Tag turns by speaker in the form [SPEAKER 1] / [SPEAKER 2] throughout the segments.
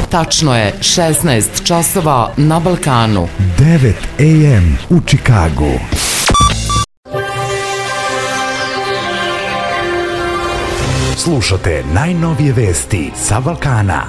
[SPEAKER 1] Tačno je 16 časova na Balkanu.
[SPEAKER 2] 9 AM u Čikagu. Slušate najnovije vesti sa Balkana.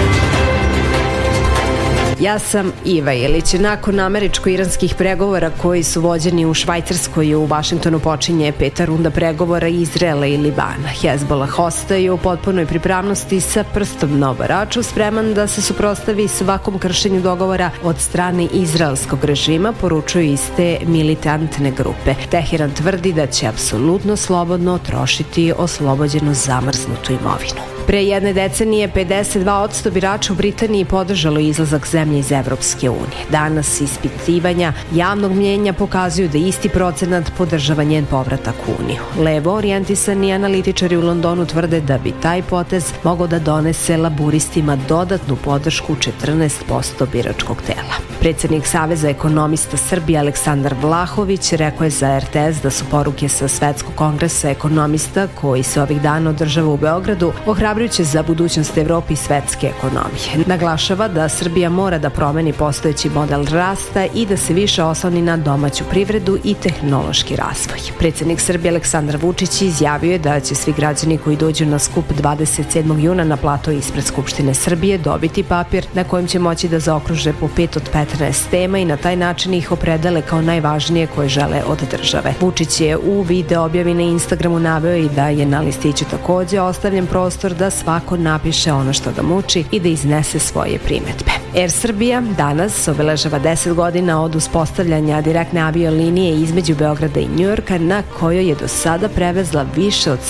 [SPEAKER 3] Ja sam Iva Ilić. Nakon američko-iranskih pregovora koji su vođeni u Švajcarskoj, u Vašingtonu počinje peta runda pregovora Izraela i Libana. Hezbollah ostaje u potpunoj pripravnosti sa prstom na obaraču, spreman da se suprotstavi svakom kršenju dogovora od strane izraelskog režima, poručuju iste militantne grupe. Teheran tvrdi da će apsolutno slobodno trošiti oslobođenu zamrznutu imovinu. Pre jedne decenije 52% birača u Britaniji podržalo izlazak zemlje iz Evropske unije. Danas ispitivanja javnog mnjenja pokazuju da isti procenat podržava njen povratak u Uniju. Levo orijentisani analitičari u Londonu tvrde da bi taj potez mogao da donese laburistima dodatnu podršku 14% biračkog tela. Predsjednik Saveza ekonomista Srbije Aleksandar Vlahović rekao je za RTS da su poruke sa Svetskog kongresa ekonomista koji se ovih dana održava u Beogradu ohrabrujuće za budućnost Evrope i svetske ekonomije. Naglašava da Srbija mora da promeni postojeći model rasta i da se više osloni na domaću privredu i tehnološki razvoj. Predsjednik Srbije Aleksandar Vučić izjavio je da će svi građani koji dođu na skup 27. juna na plato ispred Skupštine Srbije dobiti papir na kojem će moći da zaokruže po 5 od 15 tema i na taj način ih opredele kao najvažnije koje žele od države. Vučić je u video objavi na Instagramu naveo i da je na listiću takođe ostavljen prostor da svako napiše ono što ga muči i da iznese svoje primedbe. Air Srbija danas obeležava 10 godina od uspostavljanja direktne aviolinije između Beograda i Njujorka, na kojoj je do sada prevezla više od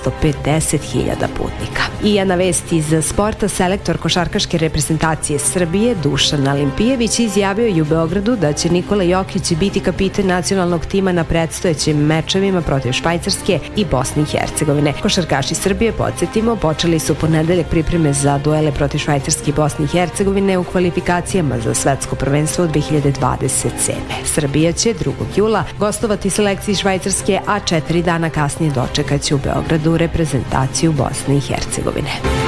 [SPEAKER 3] 750.000 putnika. I jedna vest iz sporta, selektor košarkaške reprezentacije Srbije Dušan Alimpijević izjavio je u Beogradu da će Nikola Jokić biti kapitan nacionalnog tima na predstojećim mečevima protiv Švajcarske i Bosne i Hercegovine. Košarkaši Srbije, podsjetimo, počeli su ponedeljak pripreme za duele protiv Švajcarske i Bosne i Hercegovine u kvalifikacijama za svetsko prvenstvo 2027. Srbija će 2. jula gostovati selekciji Švajcarske, a 4 dana kasnije dočekaće u Beogradu reprezentaciju Bosne i Hercegovine.